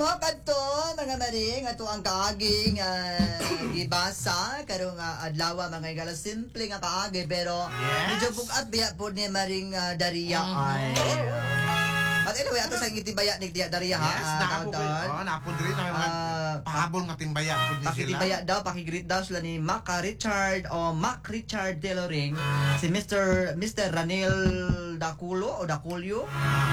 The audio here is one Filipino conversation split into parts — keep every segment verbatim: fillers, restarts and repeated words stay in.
mo kadto mga maring ato ang kaaging uh, gibasa karong uh, adlaw mga igala simple nga kaagi pero Yes. medyo bugat biya po ni maring uh, Daria ay. But anyway, ato sa gitibaya ni Daria ha. Yes, ah, nakapo ko. tawag-tawag. Oh, napo diri na mga Ah, pahabol nga timbaya pud ni sila. Pakitibaya daw, pakigreet daw sila ni Mac Richard o Mac Richard Deloring, si Mister Mister Ranil Daculo o Daculio,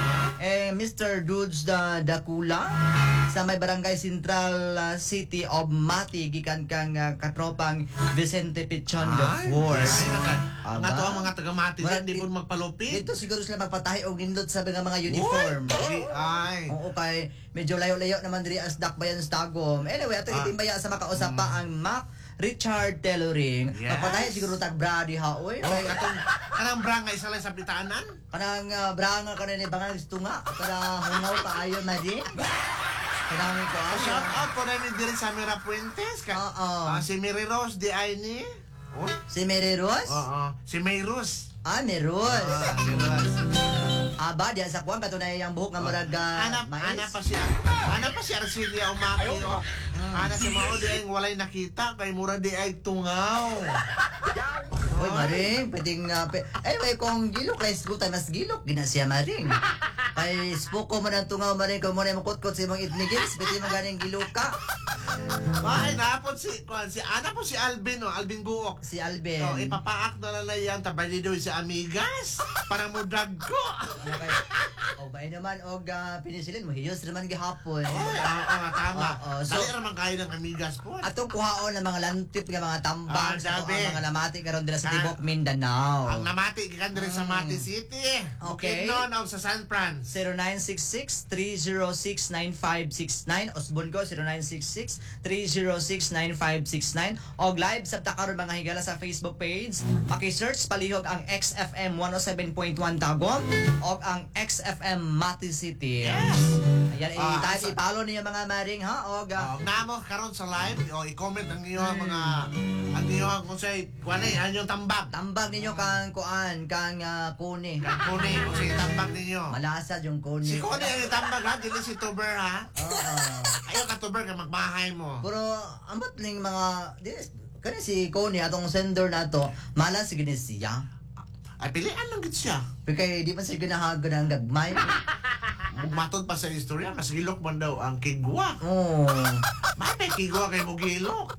eh Mister Dudes da Dacula sa may barangay Central uh, City of Mati gikan kang uh, katropang Vicente Pichon the Fourth. Ang ato ang mga taga-Mati Wala, di di- pud magpalupit. Dito siguro sila magpatahi og nindot sa mga mga uniform. Di ay. Oo, kay medyo layo-layo naman diri as Dakbayan sa Tagum. Anyway, ato Ah. itimbaya sa makausap pa ang Mac Richard Deloring. Yes. Magpatahi siguro tag brady ha oy. Oh, katong kanang branga isa lang sa bitaanan. Kanang uh, branga kanan ni bangang gusto nga para hungaw kaayo na di. Kanang ko Oh, shout out ko na ni diri sa Mira Puentes ka. Oo. Ah, si Mary Rose di ay ni. Oh. Si Mary Rose? Oo. Si May Rose. Ah, Mary Rose. Ah, si Rose. Aba, diya sa kuwan katunay ang buhok nga murag uh, Ana mais. ana pa siya. Ana pa si Arcelia Umaki. Oh. Ana si Mao di ay walay nakita kay mura di ay tungaw. Uy, Maring, pwedeng... Uh, pe- anyway, kung gilok, let's go tayo mas gilok, gina siya, Maring. Kay spoko man ang tungaw, Maring, kung muna makutkot sa imong itnigils, pwede mo ganing gilok ka. Ay, napon si kuan si ana po si Alvin, oh, Alvin Guok. Si Alben. Oh, ipapaak na lang na yan tabali daw si Amigas para mo dragko. Okay. O, ba naman, og uh, pinisilin mo, hiyos naman gihapon. Ay, oo nga tama. Oo, so- Dali naman kayo ng Amigas po. Atong kuhaon ng mga lantip nga mga tambang Ah, sa sabi. mga mga lamati karon dira sa Ah. Tibok Mindanao. Ang namati gikan diri sa Mati City. Okay. Bukidnon o sa San Fran. zero nine six six, three zero six, nine five six nine Osbon ko zero nine six six, three zero six, nine five six nine og live sa karon mga higala sa Facebook page paki-search palihog ang X F M one oh seven point one Tagum og ang X F M Mati City. Yes. Ayan, Ah, i- sa- i-follow niyo mga maring ha og uh, Oh, namo karon sa live o i-comment ang iyong mga ang iyong kung say kuan ay anyong tambak. tambag ninyo kang kuan kang uh, kuni. Kang kuni kung say tambak ninyo. Malasad yung kuni. Si Kuni ang tambak ha, dili si Tuber ha. Oo. Ayaw ka Tuber ka magbahay mo. Pero ambot ning mga di kani si Connie atong sender nato malas si gini siya. Ay pilian lang gid siya. Pero kay di man siya ginahagon ang gagmay. Matod pa sa istorya kasi gilok man daw ang kigwa. Oh. Mapay kigwa kay mo gilok.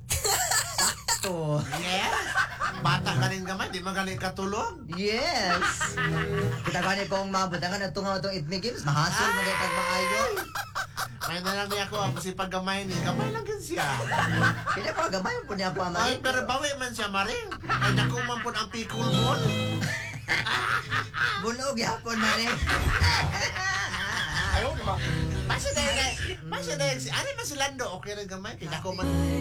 To. Yes. Bata ka rin gamay, di magaling katulog. Yes. Kita gani kong mabot ang na tunga tong itmi games mahasol mo kay pagmaayo. May na lang niya ako, kasi pag gamay ni, gamay lang gid siya. Kaya pa gamay po niya po Ay, amay. pero bawi man siya maring. Ay, naku man po ang pikul mo. Bunog yapon na rin. Ayaw, di ba? Basta dahil, basta dahil, si, ano man si Lando, okay rin gamay, kaya naku man.